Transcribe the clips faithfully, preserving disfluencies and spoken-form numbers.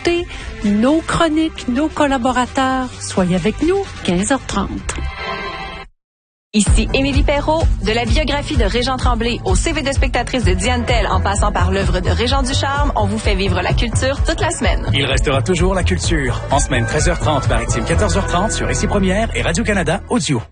nos chroniques, nos collaborateurs. Soyez avec nous, quinze heures trente. Ici Émilie Perrault, de la biographie de Régent Tremblay au C V de spectatrice de Diane Tell en passant par l'œuvre de Régent Ducharme, on vous fait vivre la culture toute la semaine. Il restera toujours la culture. En semaine treize heures trente, maritime quatorze heures trente sur Ici Première et Radio-Canada Audio.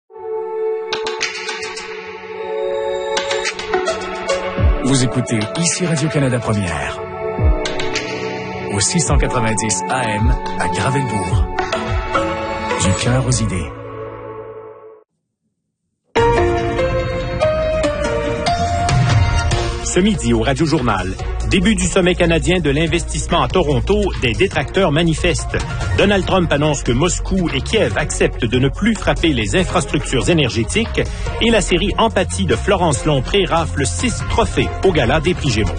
Vous écoutez Ici Radio-Canada Première. Au six cent quatre-vingt-dix A M à Gravelbourg. Du cœur aux idées. Ce midi au Radio-Journal, début du sommet canadien de l'investissement à Toronto, des détracteurs manifestent. Donald Trump annonce que Moscou et Kiev acceptent de ne plus frapper les infrastructures énergétiques et la série Empathie de Florence Lompré rafle six trophées au gala des prix Gémeaux.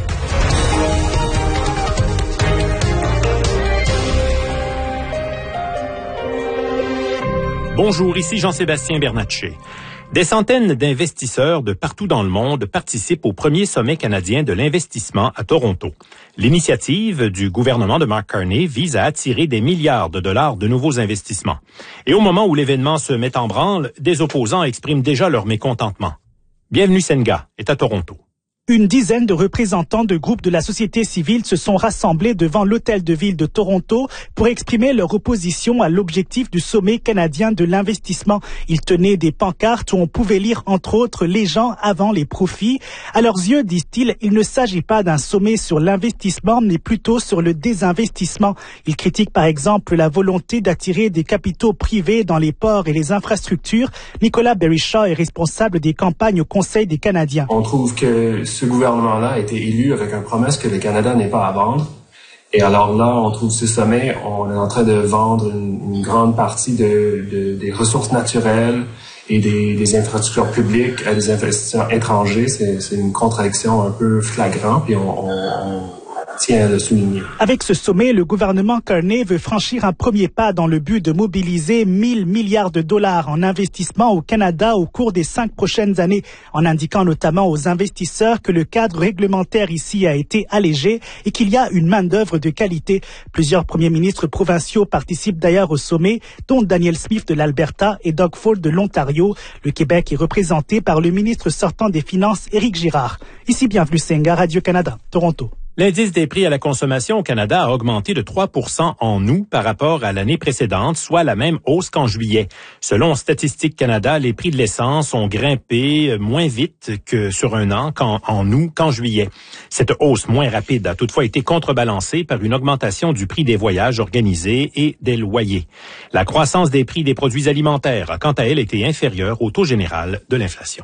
Bonjour, ici Jean-Sébastien Bernatchez. Des centaines d'investisseurs de partout dans le monde participent au premier sommet canadien de l'investissement à Toronto. L'initiative du gouvernement de Mark Carney vise à attirer des milliards de dollars de nouveaux investissements. Et au moment où l'événement se met en branle, des opposants expriment déjà leur mécontentement. Bienvenue Senga est à Toronto. Une dizaine de représentants de groupes de la société civile se sont rassemblés devant l'hôtel de ville de Toronto pour exprimer leur opposition à l'objectif du sommet canadien de l'investissement. Ils tenaient des pancartes où on pouvait lire entre autres « Les gens avant les profits ». À leurs yeux, disent-ils, il ne s'agit pas d'un sommet sur l'investissement, mais plutôt sur le désinvestissement. Ils critiquent par exemple la volonté d'attirer des capitaux privés dans les ports et les infrastructures. Nicolas Berishaw est responsable des campagnes au Conseil des Canadiens. On trouve que ce gouvernement-là a été élu avec une promesse que le Canada n'est pas à vendre. Et alors là, on trouve ce sommet, on est en train de vendre une, une grande partie de, de, des ressources naturelles et des, des infrastructures publiques à des investisseurs étrangers. C'est, c'est une contradiction un peu flagrante, puis on, on, on tient à le souligner. Avec ce sommet, le gouvernement Carney veut franchir un premier pas dans le but de mobiliser mille milliards de dollars en investissement au Canada au cours des cinq prochaines années, en indiquant notamment aux investisseurs que le cadre réglementaire ici a été allégé et qu'il y a une main-d'œuvre de qualité. Plusieurs premiers ministres provinciaux participent d'ailleurs au sommet, dont Daniel Smith de l'Alberta et Doug Ford de l'Ontario. Le Québec est représenté par le ministre sortant des Finances, Éric Girard. Ici, bienvenue Senga, Radio-Canada, Toronto. L'indice des prix à la consommation au Canada a augmenté de trois pour cent en août par rapport à l'année précédente, soit la même hausse qu'en juillet. Selon Statistique Canada, les prix de l'essence ont grimpé moins vite que sur un an qu'en en août qu'en juillet. Cette hausse moins rapide a toutefois été contrebalancée par une augmentation du prix des voyages organisés et des loyers. La croissance des prix des produits alimentaires a quant à elle été inférieure au taux général de l'inflation.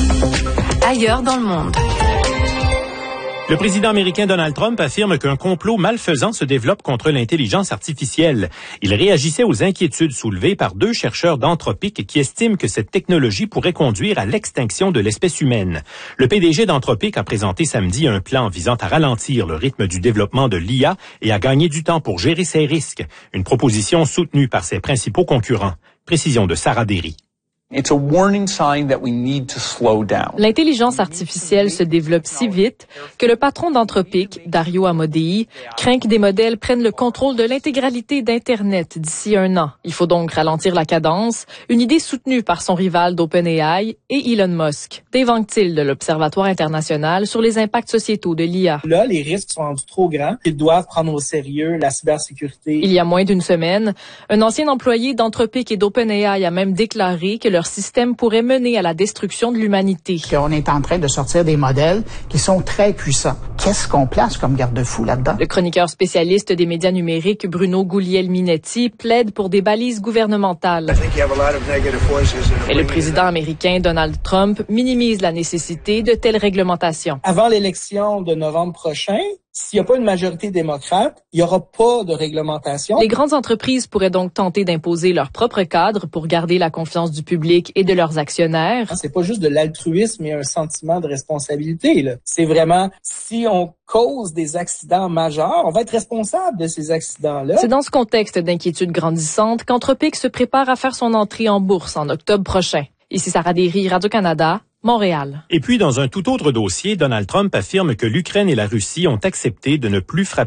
Ailleurs dans le monde. Le président américain Donald Trump affirme qu'un complot malfaisant se développe contre l'intelligence artificielle. Il réagissait aux inquiétudes soulevées par deux chercheurs d'Anthropic qui estiment que cette technologie pourrait conduire à l'extinction de l'espèce humaine. Le P D G d'Anthropic a présenté samedi un plan visant à ralentir le rythme du développement de l'I A et à gagner du temps pour gérer ses risques. Une proposition soutenue par ses principaux concurrents. Précision de Sarah Derry. It's a warning sign that we need to slow down. L'intelligence artificielle se développe si vite que le patron d'Anthropic, Dario Amodei, craint que des modèles prennent le contrôle de l'intégralité d'Internet d'ici un an. Il faut donc ralentir la cadence, une idée soutenue par son rival d'OpenAI et Elon Musk. Dave Anctil de l'Observatoire international sur les impacts sociétaux de l'I A. Là, les risques sont rendus trop grands. Ils doivent prendre au sérieux la cybersécurité. Il y a moins d'une semaine, un ancien employé d'Anthropic et d'OpenAI a même déclaré que leur système pourrait mener à la destruction de l'humanité. On est en train de sortir des modèles qui sont très puissants. Qu'est-ce qu'on place comme garde-fou là-dedans? Le chroniqueur spécialiste des médias numériques Bruno Guglielminetti plaide pour des balises gouvernementales. Et le président américain Donald Trump minimise la nécessité de telles réglementations. Avant l'élection de novembre prochain, s'il n'y a pas une majorité démocrate, il n'y aura pas de réglementation. Les grandes entreprises pourraient donc tenter d'imposer leur propre cadre pour garder la confiance du public et de leurs actionnaires. C'est pas juste de l'altruisme et un sentiment de responsabilité, là. C'est vraiment, si on cause des accidents majeurs, on va être responsable de ces accidents-là. C'est dans ce contexte d'inquiétude grandissante qu'Anthropic se prépare à faire son entrée en bourse en octobre prochain. Ici Sarah Derry, Radio-Canada, Montréal. Et puis, dans un tout autre dossier, Donald Trump affirme que l'Ukraine et la Russie ont accepté de ne plus frapper